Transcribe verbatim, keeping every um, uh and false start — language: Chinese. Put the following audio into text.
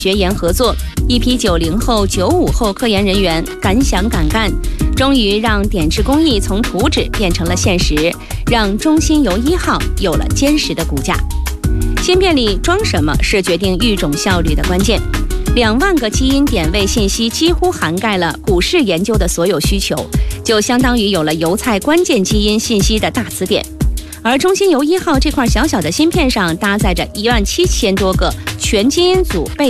学研合作，一批九零后、九五后科研人员敢想敢干，终于让点痣工艺从图纸变成了现实，让中心游一号有了坚实的骨架。芯片里装什么是决定育种效率的关键。两万个基因点位信息几乎涵盖了股市研究的所有需求，就相当于有了油菜关键基因信息的大词典。而中心游一号这块小小的芯片上搭载着一万七千多个全基因组被